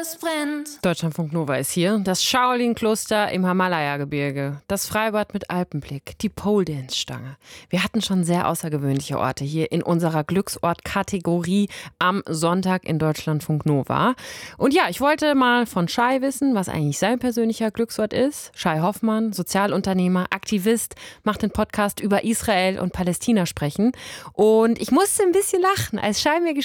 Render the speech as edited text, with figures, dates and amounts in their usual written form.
alles brennt. Deutschlandfunk Nova ist hier. Das Shaolin-Kloster im Himalaya-Gebirge, das Freibad mit Alpenblick, die Pole-Dance-Stange. Wir hatten schon sehr außergewöhnliche Orte hier in unserer Glücksort-Kategorie am Sonntag in Deutschlandfunk Nova. Und ja, ich wollte mal von Shai wissen, was eigentlich sein persönlicher Glücksort ist. Shai Hoffmann, Sozialunternehmer, Aktivist, macht den Podcast über Israel und Palästina sprechen. Und ich musste ein bisschen lachen, als Shai mir